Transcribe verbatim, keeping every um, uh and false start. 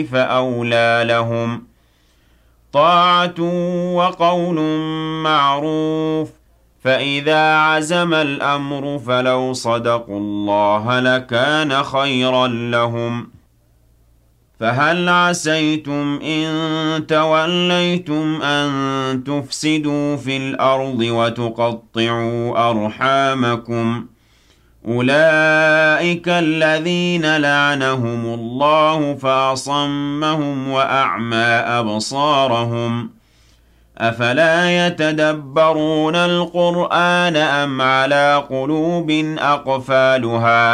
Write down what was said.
فأولى لهم طاعة وقول معروف فإذا عزم الأمر فلو صدقوا الله لكان خيرا لهم فهل عسيتم إن توليتم أن تفسدوا في الأرض وتقطعوا أرحامكم أولئك الذين لعنهم الله فأصمهم وأعمى أبصارهم أفلا يتدبرون القرآن أم على قلوب أقفالها